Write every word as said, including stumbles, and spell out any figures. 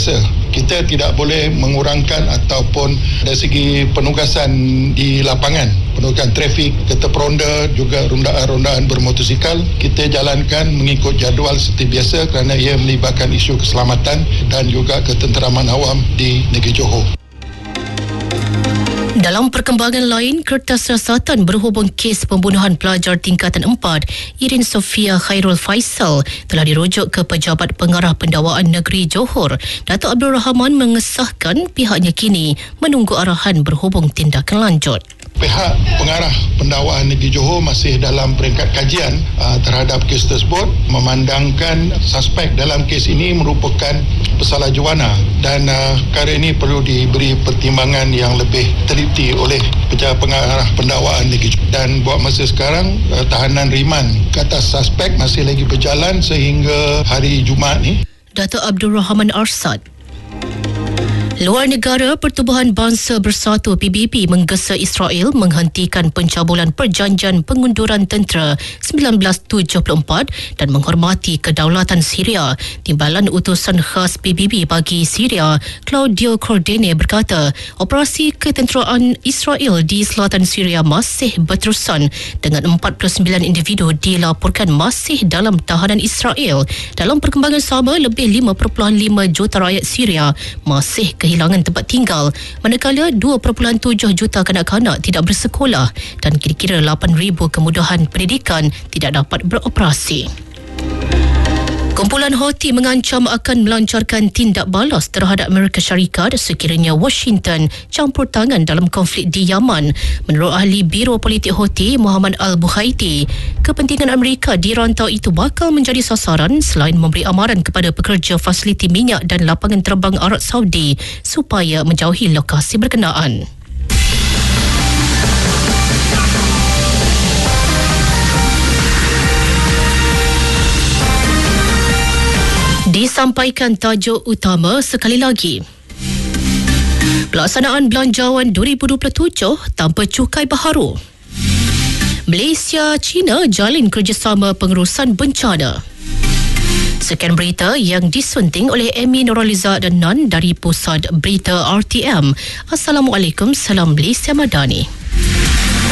biasa. Kita tidak boleh mengurangkan ataupun dari segi penugasan di lapangan, penugasan trafik, kereta peronda, juga rondaan-rondaan bermotosikal, kita jalankan mengikut jadual seperti biasa kerana ia melibatkan isu keselamatan dan juga ketenteraman awam di negeri Johor. Dalam perkembangan lain, Kertas Siasatan berhubung kes pembunuhan pelajar tingkatan empat, Irin Sofia Khairul Faisal, telah dirujuk ke Pejabat Pengarah Pendakwaan Negeri Johor. Datuk Abdul Rahman mengesahkan pihaknya kini menunggu arahan berhubung tindakan lanjut. Pihak Pengarah Pendakwaan Negeri Johor masih dalam peringkat kajian uh, terhadap kes tersebut, memandangkan suspek dalam kes ini merupakan pesalah juana dan uh, perkara ini perlu diberi pertimbangan yang lebih teliti oleh Pejabat Pengarah Pendakwaan Negeri Johor. Dan buat masa sekarang uh, tahanan riman ke atas suspek masih lagi berjalan sehingga hari Jumaat ni. Datuk Abdul Rahman Arsad. Luar negara, Pertubuhan Bangsa Bersatu P B B menggesa Israel menghentikan pencabulan perjanjian pengunduran tentera sembilan belas tujuh puluh empat dan menghormati kedaulatan Syria. Timbalan Utusan Khas P B B bagi Syria, Claudio Cordene, berkata operasi ketenteraan Israel di selatan Syria masih berterusan dengan empat puluh sembilan individu dilaporkan masih dalam tahanan Israel. Dalam perkembangan sama, lebih lima perpuluhan lima juta rakyat Syria masih kehilangan tempat tinggal, manakala dua perpuluhan tujuh juta kanak-kanak tidak bersekolah dan kira-kira lapan ribu kemudahan pendidikan tidak dapat beroperasi. Kumpulan Houthi mengancam akan melancarkan tindak balas terhadap Amerika Syarikat sekiranya Washington campur tangan dalam konflik di Yaman. Menurut ahli Biro Politik Houthi, Muhammad Al-Buhaiti, kepentingan Amerika di rantau itu bakal menjadi sasaran selain memberi amaran kepada pekerja fasiliti minyak dan lapangan terbang Arab Saudi supaya menjauhi lokasi berkenaan. Disampaikan tajuk utama sekali lagi. Pelaksanaan Belanjawan dua ribu dua puluh tujuh tanpa cukai baharu. Malaysia, China jalin kerjasama pengurusan bencana. Sekian berita yang disunting oleh Amy Nuraliza dan Nan dari Pusat Berita R T M. Assalamualaikum, salam Malaysia Madani.